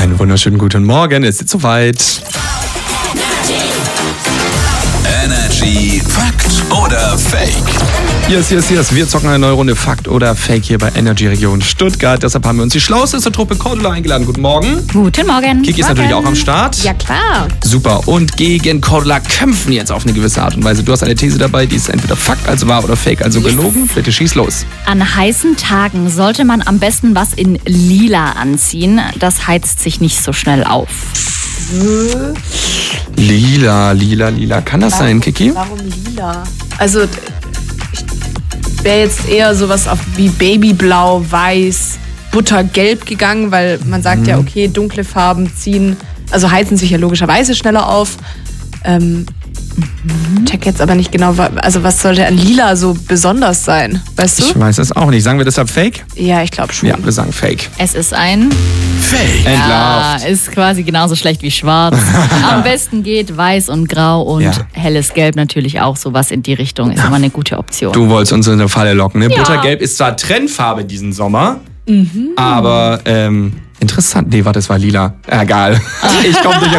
Einen wunderschönen guten Morgen, es ist soweit. Energy Fakt oder Fake? Yes. Wir zocken eine neue Runde Fakt oder Fake hier bei Energy Region Stuttgart. Deshalb haben wir uns die schlauste Truppe Cordula eingeladen. Guten Morgen. Guten Morgen. Kiki ist natürlich auch am Start. Ja, klar. Super. Und gegen Cordula kämpfen jetzt auf eine gewisse Art und Weise. Du hast eine These dabei, die ist entweder Fakt, also wahr, oder Fake, also gelogen. Bitte schieß los. An heißen Tagen sollte man am besten was in Lila anziehen. Das heizt sich nicht so schnell auf. Lila. Kann das sein, Kiki? Warum lila? Also, ich wäre jetzt eher sowas wie Babyblau, Weiß, Buttergelb gegangen, weil man sagt ja, okay, dunkle Farben heizen sich ja logischerweise schneller auf. Check jetzt aber nicht genau, also was sollte an lila so besonders sein, weißt du? Ich weiß es auch nicht. Sagen wir deshalb Fake? Ja, ich glaube schon. Ja, wir sagen Fake. Es ist ein... Fake. Entlarvt. Ja, ist quasi genauso schlecht wie schwarz. Am besten geht weiß und grau und helles Gelb natürlich auch. Sowas in die Richtung ist immer eine gute Option. Du wolltest uns in eine Falle locken, ne? Ja. Buttergelb ist zwar Trendfarbe diesen Sommer, aber interessant. Nee, warte, es war lila. Egal. Ich komme nicht